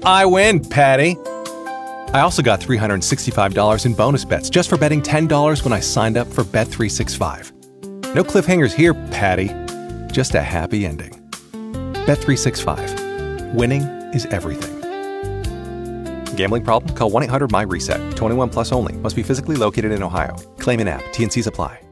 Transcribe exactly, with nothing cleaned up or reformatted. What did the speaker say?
I win, Patty. I also got three hundred sixty-five dollars in bonus bets just for betting ten dollars when I signed up for Bet three sixty-five. No cliffhangers here, Patty. Just a happy ending. Bet three sixty-five. Winning is everything. Gambling problem? Call one eight hundred M Y RESET. twenty-one plus only. Must be physically located in Ohio. Claim in app. T and Cs apply.